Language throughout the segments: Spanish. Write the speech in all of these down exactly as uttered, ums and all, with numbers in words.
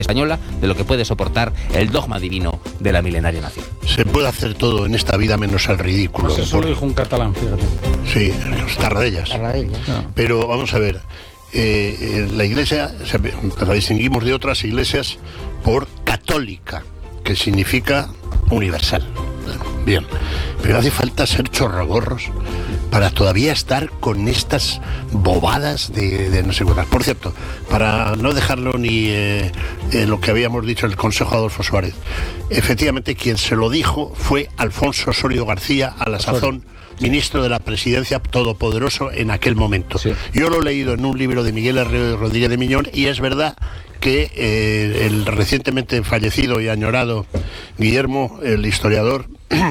española de lo que puede soportar el dogma divino de la milenaria nación. Se puede hacer todo en esta vida menos el ridículo. Pues eso por... lo dijo un catalán, fíjate. Sí, Tarradellas. Tarradellas. No. Pero vamos a ver, eh, la iglesia, o sea, la distinguimos de otras iglesias por católica, que significa universal. Bien, pero hace falta ser chorrogorros para todavía estar con estas bobadas de, de no sé cuántas. Por cierto, para no dejarlo ni eh, eh, lo que habíamos dicho en el Consejo Adolfo Suárez, efectivamente quien se lo dijo fue Alfonso Osorio García, a la sazón ministro de la Presidencia todopoderoso en aquel momento. Sí. Yo lo he leído en un libro de Miguel Herrero Rodríguez de Miñón y es verdad que eh, el recientemente fallecido y añorado Guillermo, el historiador,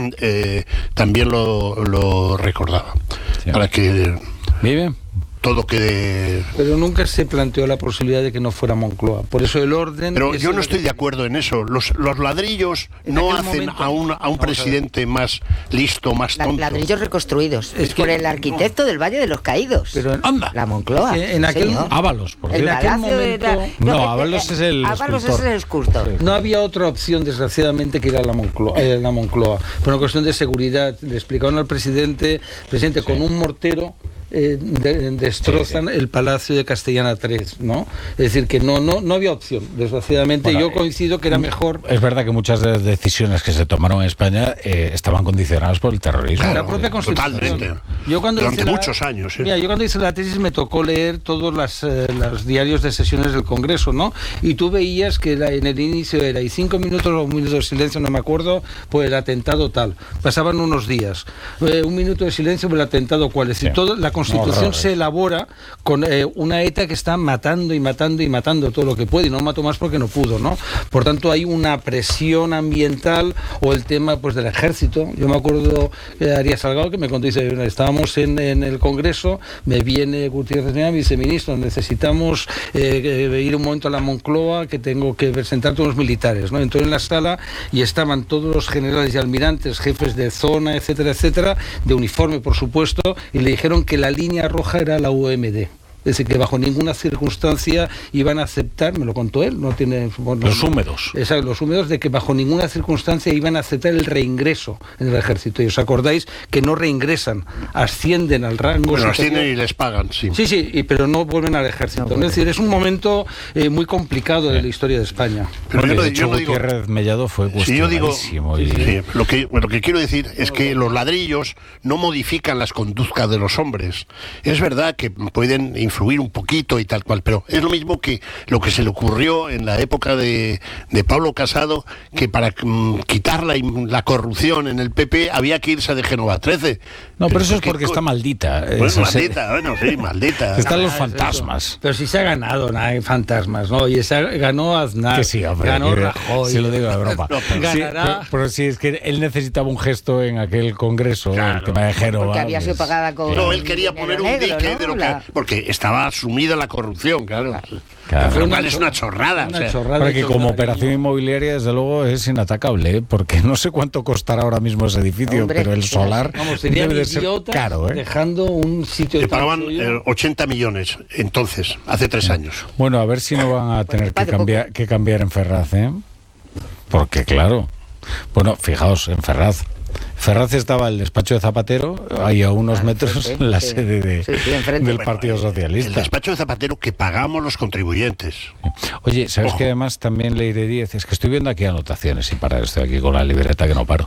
eh, también lo, lo recordaba. Sí. Para que ¿Vive? todo quede... Pero nunca se planteó la posibilidad de que no fuera Moncloa. Por eso el orden... Pero yo no estoy de acuerdo en eso. Los, los ladrillos no hacen momento, a un, a un presidente a más listo, más tonto. La, ladrillos reconstruidos. Es, es por el arquitecto no. del Valle de los Caídos. Pero anda. La Moncloa. En, en aquel... Señor. Ábalos. Porque el en aquel momento... La... No, no, Ábalos es el Ábalos escultor. es el escultor. No había otra opción, desgraciadamente, que ir a la Moncloa. Eh, la Moncloa. Por una cuestión de seguridad. Le explicaron al presidente, presidente, sí. con un mortero... Eh, de, destrozan sí, sí. el Palacio de Castellana tres, ¿no? Es decir, que no no no había opción, desgraciadamente. Bueno, yo coincido que era mejor. Es verdad que muchas de las decisiones que se tomaron en España eh, estaban condicionadas por el terrorismo. Claro, la propia Constitución. Totalmente. Yo cuando Durante hice muchos la, años. ¿eh? Mira, yo cuando hice la tesis me tocó leer todos las, eh, los diarios de sesiones del Congreso, ¿no? Y tú veías que la, en el inicio era y cinco minutos o un minuto de silencio, no me acuerdo, por el atentado tal. Pasaban unos días. Eh, un minuto de silencio por el atentado cual. Es decir, sí. todo, la Constitución no, se elabora con eh, una ETA que está matando y matando y matando todo lo que puede, y no mató más porque no pudo, ¿no? Por tanto, hay una presión ambiental, o el tema pues del ejército. Yo me acuerdo de Arias Salgado que me contó, dice, estábamos en, en el Congreso, me viene Gutiérrez Reina, viceministro, necesitamos eh, ir un momento a la Moncloa, que tengo que presentar todos los militares, ¿no? Entró en la sala y estaban todos los generales y almirantes, jefes de zona, etcétera, etcétera, de uniforme, por supuesto, y le dijeron que la línea roja era la U M D. Es decir, que bajo ninguna circunstancia iban a aceptar, me lo contó él, no tiene... Bueno, los húmedos. Exacto, los húmedos, de que bajo ninguna circunstancia iban a aceptar el reingreso en el ejército. Y os acordáis que no reingresan, ascienden al rango... Bueno, ascienden y les pagan, sí. Sí, sí, y, pero no vuelven al ejército. No, es decir, es un momento eh, muy complicado sí. de la historia de España. Pero bueno, yo, de hecho, yo no digo... Gutiérrez Mellado fue cuestionadísimo. Si yo digo, y... sí, lo, que, bueno, lo que quiero decir es que los ladrillos no modifican las conductas de los hombres. Es verdad que pueden influir un poquito y tal cual, pero es lo mismo que lo que se le ocurrió en la época de, de Pablo Casado, que para um, quitar la, la corrupción en el P P había que irse de Génova trece. No, pero, pero eso es porque está maldita. Bueno, es, maldita, se... bueno, sí, maldita. Están ah, los fantasmas. Pero si se ha ganado, no hay fantasmas, ¿no? Y se ganó Aznar, que sí, hombre, ganó que, Rajoy. Si lo digo de broma. No, pero, ganará... sí, pero, pero sí, es que él necesitaba un gesto en aquel congreso, claro, el tema de Génova. Porque había sido pagada con... No, él quería poner un negro, dique, ¿no? de lo que... Porque estaba sumida la corrupción, claro. Claro. Claro. Pero una, es una chorrada. Una o sea, chorrada porque como operación inmobiliaria, desde luego, es inatacable, ¿eh? Porque no sé cuánto costará ahora mismo ese edificio, hombre, pero el solar vamos, debe de ser caro, ¿eh? Dejando un sitio... Le pagaban eh, ochenta millones, entonces, hace tres sí. años. Bueno, a ver si no van a tener que cambiar, que cambiar en Ferraz, ¿eh? Porque, claro, bueno, fijaos, en Ferraz, Ferraz estaba el despacho de Zapatero, ahí a unos metros, sí, sí, la sí. sede de, sí, sí, del bueno, Partido Socialista. El despacho de Zapatero que pagamos los contribuyentes. Oye, ¿sabes que además también Leire Díez? Es que estoy viendo aquí anotaciones y para estoy aquí con la libreta que no paro.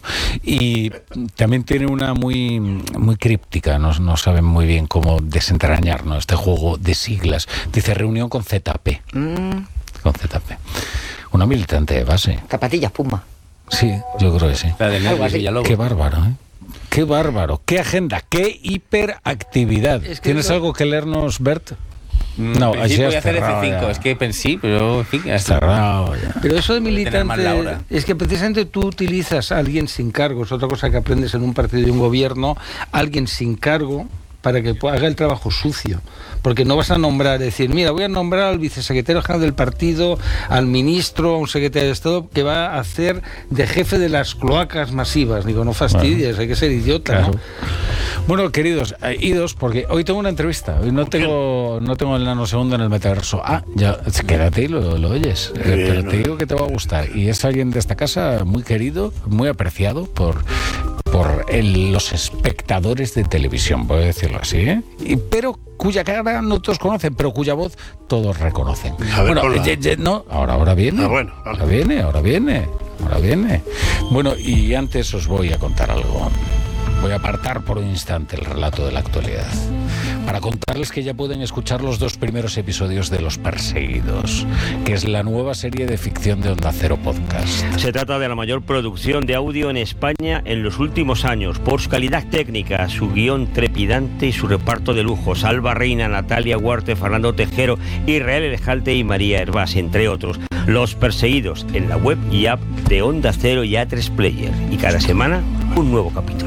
Y también tiene una muy, muy críptica, no, no saben muy bien cómo desentrañar, ¿no? Este juego de siglas. Dice reunión con Z P. Mm. Con Z P. Una militante de base. Zapatillas Puma. Sí, yo creo que sí. La de Villalobos. Qué bárbaro, ¿eh? Qué bárbaro, qué agenda, qué hiperactividad. Es que ¿Tienes lo... algo que leernos, Bert? No, así voy a hacer F cinco, ya. Es que pensé, pero en fin, ya está cerrado. Ya. Pero eso de militante, es que precisamente tú utilizas a alguien sin cargo, es otra cosa que aprendes en un partido y un gobierno, alguien sin cargo, para que haga el trabajo sucio, porque no vas a nombrar, decir, mira, voy a nombrar al vicesecretario general del partido, al ministro, a un secretario de Estado que va a hacer de jefe de las cloacas masivas. Digo, no fastidies, bueno, hay que ser idiota, claro. ¿no? Bueno, queridos, eh, idos, porque hoy tengo una entrevista. Hoy no tengo no tengo el nanosegundo en el metaverso. Ah, ya, quédate y lo, lo oyes. Eh, pero te digo que te va a gustar. Y es alguien de esta casa muy querido, muy apreciado por... por el, los espectadores de televisión, voy a decirlo así, ¿eh? Y, pero cuya cara no todos conocen, pero cuya voz todos reconocen. A ver, bueno, ye, ye, no, ahora, ahora viene. Ah, bueno, vale. Ahora viene, ahora viene, ahora viene. Bueno, y antes os voy a contar algo. Voy a apartar por un instante el relato de la actualidad para contarles que ya pueden escuchar los dos primeros episodios de Los Perseguidos, que es la nueva serie de ficción de Onda Cero Podcast. Se trata de la mayor producción de audio en España en los últimos años, por su calidad técnica, su guión trepidante y su reparto de lujos. Alba Reina, Natalia Huarte, Fernando Tejero, Israel Elejalte y María Hervás, entre otros. Los Perseguidos, en la web y app de Onda Cero y A tres Player. Y cada semana, un nuevo capítulo.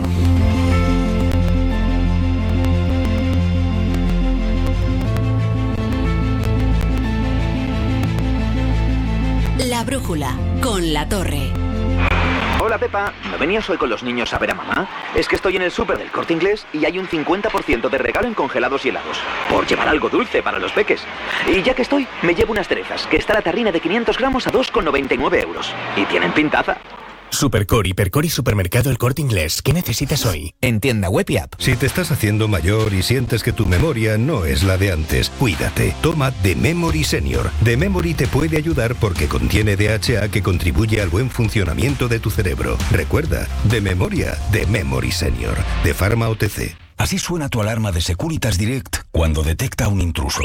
La brújula, con La Torre. Hola Pepa, ¿no venías hoy con los niños a ver a mamá? Es que estoy en el súper del Corte Inglés y hay un cincuenta por ciento de regalo en congelados y helados. Por llevar algo dulce para los peques. Y ya que estoy, me llevo unas cerezas, que está la tarrina de quinientos gramos a dos con noventa y nueve euros. Y tienen pintaza. Supercore, Hipercore y Supermercado El Corte Inglés. ¿Qué necesitas hoy? En tienda web y app. Si te estás haciendo mayor y sientes que tu memoria no es la de antes, cuídate. Toma The Memory Senior. The Memory te puede ayudar porque contiene D H A que contribuye al buen funcionamiento de tu cerebro. Recuerda, de memoria, The Memory Senior. De Pharma O T C. Así suena tu alarma de Securitas Direct cuando detecta un intruso.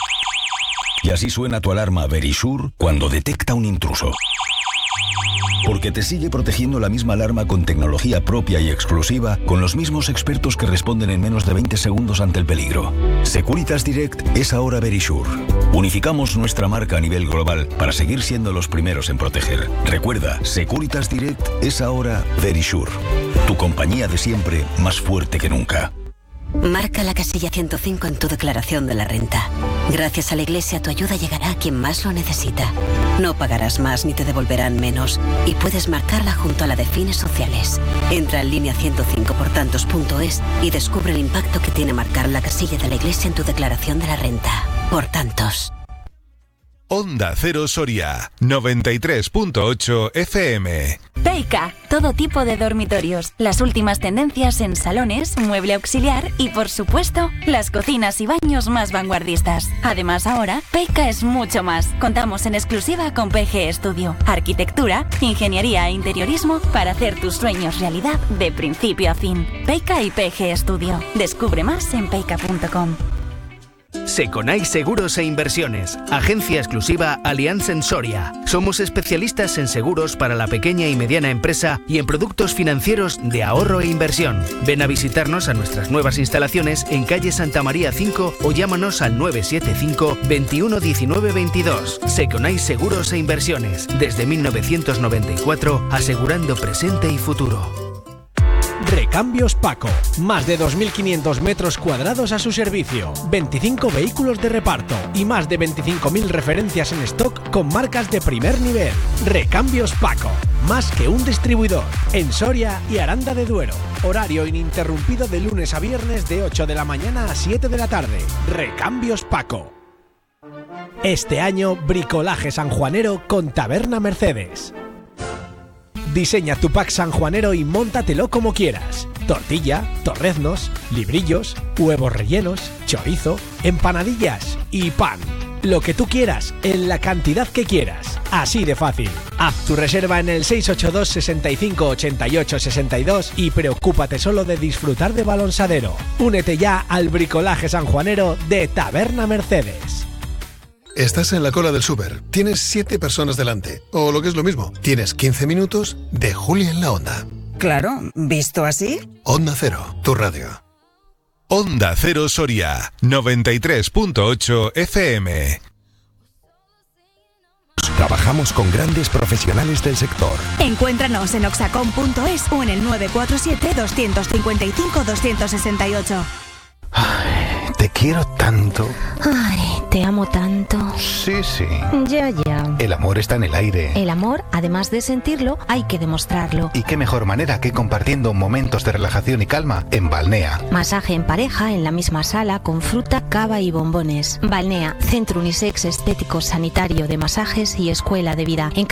Y así suena tu alarma Verisure cuando detecta un intruso. Porque te sigue protegiendo la misma alarma con tecnología propia y exclusiva, con los mismos expertos que responden en menos de veinte segundos ante el peligro. Securitas Direct es ahora Verisure. Unificamos nuestra marca a nivel global para seguir siendo los primeros en proteger. Recuerda, Securitas Direct es ahora Verisure. Tu compañía de siempre, más fuerte que nunca. Marca la casilla ciento cinco en tu declaración de la renta. Gracias a la Iglesia tu ayuda llegará a quien más lo necesita. No pagarás más ni te devolverán menos y puedes marcarla junto a la de fines sociales. Entra en línea ciento cinco por tantos punto es y descubre el impacto que tiene marcar la casilla de la Iglesia en tu declaración de la renta. Por tantos. Onda Cero Soria, noventa y tres punto ocho F M. Peica, todo tipo de dormitorios, las últimas tendencias en salones, mueble auxiliar y, por supuesto, las cocinas y baños más vanguardistas. Además, ahora, Peica es mucho más. Contamos en exclusiva con P G Studio, arquitectura, ingeniería e interiorismo para hacer tus sueños realidad de principio a fin. Peica y P G Studio. Descubre más en peica punto com. Seconai Seguros e Inversiones, agencia exclusiva Allianz en Soria. Somos especialistas en seguros para la pequeña y mediana empresa y en productos financieros de ahorro e inversión. Ven a visitarnos a nuestras nuevas instalaciones en calle Santa María cinco o llámanos al nueve siete cinco, veintiuno diecinueve veintidós. Seconai Seguros e Inversiones, desde mil novecientos noventa y cuatro, asegurando presente y futuro. Recambios Paco, más de dos mil quinientos metros cuadrados a su servicio, veinticinco vehículos de reparto y más de veinticinco mil referencias en stock con marcas de primer nivel. Recambios Paco, más que un distribuidor, en Soria y Aranda de Duero. Horario ininterrumpido de lunes a viernes de ocho de la mañana a siete de la tarde. Recambios Paco. Este año, bricolaje sanjuanero con Taberna Mercedes. Diseña tu pack sanjuanero y móntatelo como quieras. Tortilla, torreznos, librillos, huevos rellenos, chorizo, empanadillas y pan. Lo que tú quieras, en la cantidad que quieras. Así de fácil. Haz tu reserva en el seis ocho dos, sesenta y cinco, ochenta y ocho, sesenta y dos y preocúpate solo de disfrutar de Balonsadero. Únete ya al bricolaje sanjuanero de Taberna Mercedes. Estás en la cola del súper, tienes siete personas delante, o lo que es lo mismo, tienes quince minutos de Julia en la Onda. Claro, ¿visto así? Onda Cero, tu radio. Onda Cero Soria, noventa y tres punto ocho F M. Trabajamos con grandes profesionales del sector. Encuéntranos en oxacom punto es o en el nueve cuatro siete, dos cinco cinco, dos seis ocho. Te quiero tanto. Ay, te amo tanto. Sí, sí. Ya, ya. El amor está en el aire. El amor, además de sentirlo, hay que demostrarlo. ¿Y qué mejor manera que compartiendo momentos de relajación y calma en Balnea? Masaje en pareja en la misma sala con fruta, cava y bombones. Balnea, centro unisex estético sanitario de masajes y escuela de vida. En